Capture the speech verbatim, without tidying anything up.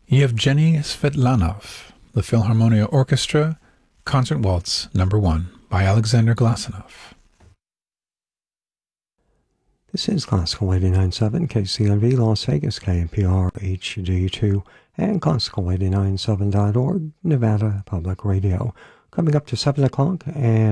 Yevgeny Svetlanov, The Philharmonia Orchestra, Concert Waltz Number one by Alexander Glasunov. This is Classical eighty-nine point seven, K C N V, Las Vegas, K N P R, H D two, and Classical eighty-nine point seven dot org, Nevada Public Radio. Coming up to seven o'clock, and